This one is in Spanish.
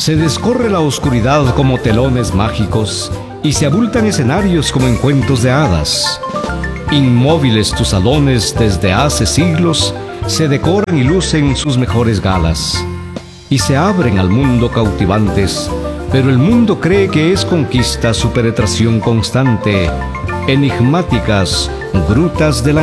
Se descorre la oscuridad como telones mágicos y se abultan escenarios como en cuentos de hadas. Inmóviles tus salones desde hace siglos se decoran y lucen sus mejores galas. Y se abren al mundo cautivantes, pero el mundo cree que es conquista su penetración constante. Enigmáticas grutas de la